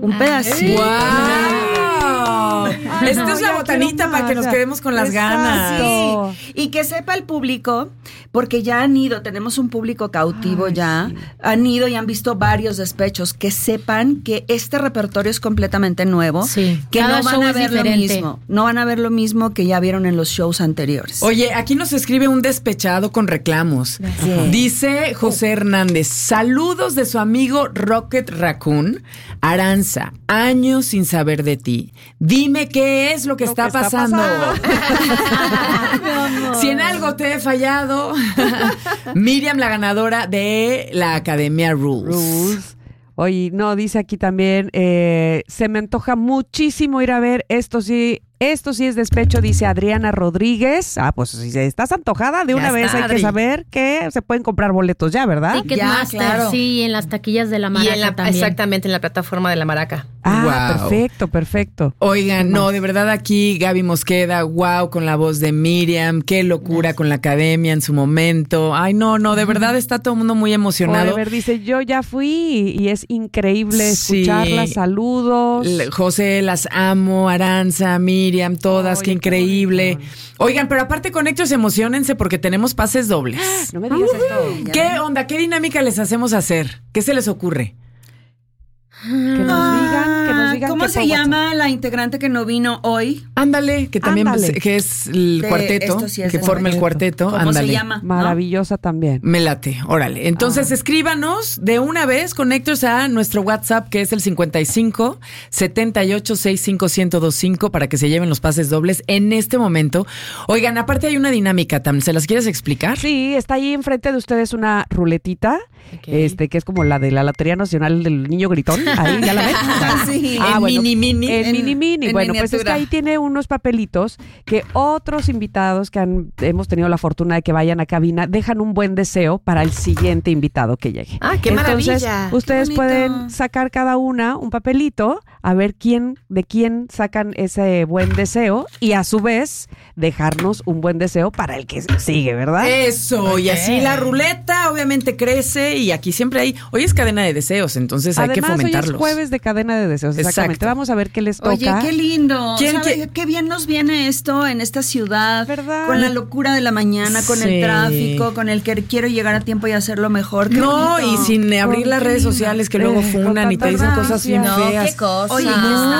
Un pedacito. ¡Wow! Esta es la botanita para que nos quedemos con las ganas. Sí. Y que sepa el público, porque ya han ido, tenemos un público cautivo ya, sí. Han ido y han visto varios despechos, que sepan que este repertorio es completamente nuevo, que no van a ver lo mismo, no van a ver lo mismo que ya vieron en los shows anteriores. Oye, aquí nos escribe un despechado con reclamos. Dice José Hernández, saludos de su amigo Rocket Raccoon. Aranza, años sin saber de ti. Dime qué es lo que está pasando. Si en algo te he fallado. Miriam, la ganadora de la Academia Rules. Oye, no, dice aquí también, se me antoja muchísimo ir a ver Esto sí es despecho, dice Adriana Rodríguez. Pues si estás antojada, de una vez hay que saber que se pueden comprar boletos ya, ¿verdad? Ticketmaster, claro. Sí, en las taquillas de la Maraca también. Exactamente, en la plataforma de la Maraca. Wow. Perfecto. Oigan, no, de verdad aquí Gaby Mosqueda, wow, con la voz de Miriam, qué locura con la Academia en su momento. Ay, no, de verdad está todo el mundo muy emocionado. Oliver dice, yo ya fui y es increíble escucharlas, saludos. José, las amo, Aranza, Miriam, todas, qué increíble. Oigan, pero aparte con Héctor, emociónense porque tenemos pases dobles. No me digas esto. ¿Qué onda? ¿Qué dinámica les hacemos hacer? ¿Qué se les ocurre? Que nos digan ¿cómo se llama la integrante que no vino hoy? Ándale, que también que es el cuarteto, que forma el cuarteto. ¿Cómo se llama? Maravillosa también. Me late, órale. Entonces escríbanos de una vez, conécteos a nuestro WhatsApp, que es el 55 78 65 1025 para que se lleven los pases dobles en este momento. Oigan, aparte hay una dinámica, Tam, ¿se las quieres explicar? Sí, está ahí enfrente de ustedes una ruletita, que es como la de la Lotería Nacional del Niño Gritón. Ahí, ¿ya la ven? Sí. Mini. Bueno, pues es que ahí tiene unos papelitos que otros invitados que hemos tenido la fortuna de que vayan a cabina dejan un buen deseo para el siguiente invitado que llegue. ¡Qué maravilla! Entonces, ustedes pueden sacar cada una un papelito, a ver de quién sacan ese buen deseo y a su vez dejarnos un buen deseo para el que sigue, ¿verdad? Eso, y así la ruleta obviamente crece y aquí siempre hay, hoy es cadena de deseos, entonces hay que fomentarlos. Hoy es jueves de cadena de deseos, exactamente. Exacto. Vamos a ver qué les toca. Oye, qué lindo. Qué bien nos viene esto en esta ciudad, ¿verdad? Con la locura de la mañana, con el tráfico, con el que quiero llegar a tiempo y hacerlo mejor. Qué bonito. Y sin abrir las redes sociales que luego funan y te dicen cosas bien feas. Qué cosa. Oye,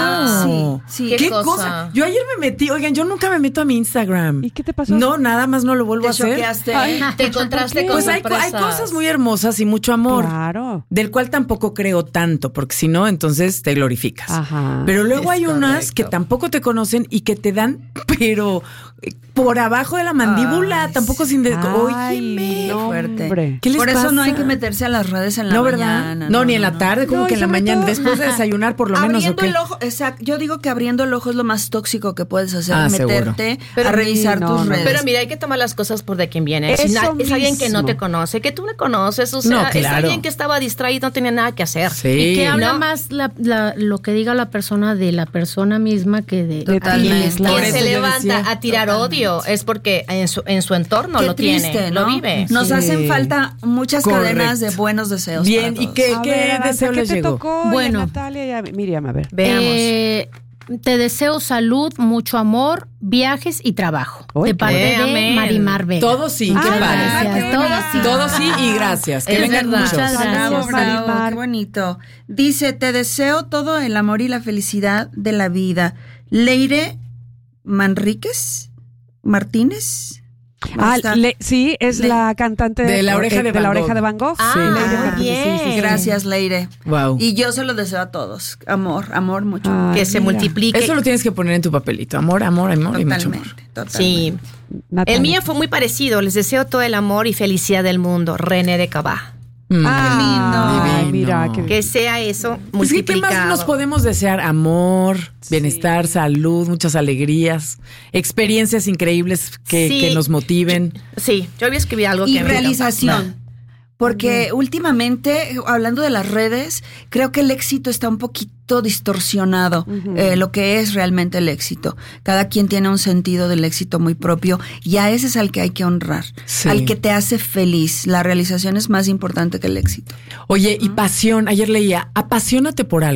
sí. ¿Qué cosa? Yo ayer me metí, oigan, yo nunca me meto a mi Instagram. ¿Y qué te pasó? No, nada más no lo vuelvo a hacer. Te encontraste con hay cosas muy hermosas y mucho amor. Claro. Del cual tampoco creo tanto, porque si no, entonces te glorificas. Ajá. Pero luego hay unas que tampoco te conocen y que te dan, pero por abajo de la mandíbula, tampoco sin... Óyeme. No, fuerte. ¿Qué les por eso pasa? no hay que meterse a las redes en la mañana. ¿Verdad? No, ni en la tarde, como que en la mañana, después de desayunar por lo menos. Abriendo el ojo, exacto. Yo digo que abriendo el ojo es lo más tóxico que puedes hacer, meterte a revisar tus redes. Pero mira, hay que tomar las cosas por de quien viene. Es alguien que no te conoce, que tú no conoces, o sea, es alguien que estaba distraído, no tenía nada que hacer. Sí. Y que habla más lo que diga la persona de la persona misma que de ti. Quien se levanta a tirar odio es porque en su entorno qué lo triste, tiene, ¿no? lo vive. Nos hacen falta muchas cadenas de buenos deseos. Bien, ¿y qué deseo les llegó? Bueno, Natalia y Miriam, a ver. Veamos. Te deseo salud, mucho amor, viajes y trabajo. De parte de Marimar Vega. Todo sí, qué padre. Todo sí y gracias. Que vengan muchos. Muchas gracias, Bravo, qué bonito. Dice, te deseo todo el amor y la felicidad de la vida. Leire Manríquez Martínez. Sí, es la cantante de La Oreja de Van Gogh. Bien. Sí. Gracias, Leire. Wow. Y yo se lo deseo a todos. Amor, mucho. Que se multiplique. Eso lo tienes que poner en tu papelito. Amor y mucho amor. Totalmente. Sí. Natalia. El mío fue muy parecido. Les deseo todo el amor y felicidad del mundo. René de Cabá. Qué lindo. Mira, que sea eso multiplicado. Es que ¿qué más nos podemos desear? Amor, bienestar, salud, muchas alegrías, experiencias increíbles que nos motiven. Sí, yo había escrito algo y que realización. Porque últimamente, hablando de las redes, creo que el éxito está un poquito distorsionado, lo que es realmente el éxito. Cada quien tiene un sentido del éxito muy propio y a ese es al que hay que honrar, al que te hace feliz. La realización es más importante que el éxito. Oye, y pasión, ayer leía, apasionate por algo.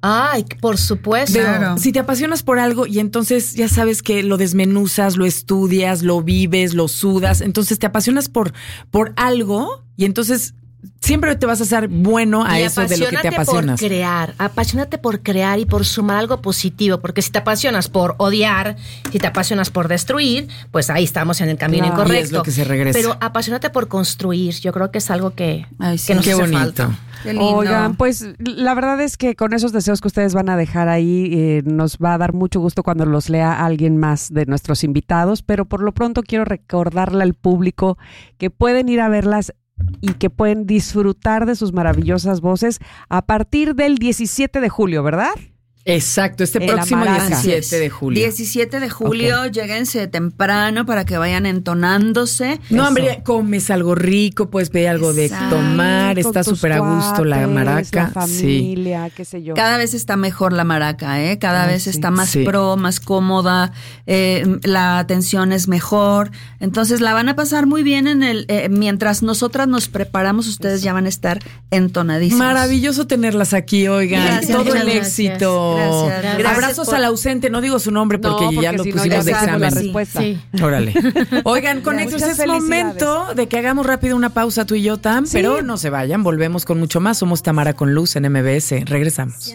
Ay, por supuesto. Claro. Si te apasionas por algo y entonces ya sabes que lo desmenuzas, lo estudias, lo vives, lo sudas, entonces te apasionas por algo y entonces siempre te vas a hacer bueno a eso de lo que te apasionas. Apasionate por crear y por sumar algo positivo, porque si te apasionas por odiar, si te apasionas por destruir, pues ahí estamos en el camino incorrecto. Y es lo que se regresa. Pero apasionate por construir, yo creo que es algo que nos qué hace bonito. falta. Oigan, pues la verdad es que con esos deseos que ustedes van a dejar ahí, nos va a dar mucho gusto cuando los lea alguien más de nuestros invitados, pero por lo pronto quiero recordarle al público que pueden ir a verlas y que pueden disfrutar de sus maravillosas voces a partir del 17 de julio, ¿verdad? Exacto, próximo 17 de julio. 17 de julio, lléguense temprano para que vayan entonándose. No, hombre, comes algo rico, puedes pedir algo de tomar, está súper a gusto la maraca. La familia, qué sé yo. Cada vez está mejor la maraca, cada vez está más pro, más cómoda, la atención es mejor. Entonces la van a pasar muy bien mientras nosotras nos preparamos, ustedes ya van a estar entonadísimos. Maravilloso tenerlas aquí, oigan. Gracias, todo el éxito. Gracias. Abrazos al ausente, no digo su nombre porque ya lo pusimos de examen. La respuesta. Sí. Órale. Oigan, con Héctor, es momento de que hagamos rápido una pausa tú y yo, Tam, pero no se vayan, volvemos con mucho más. Somos Tamara con Luz en MBS. Regresamos.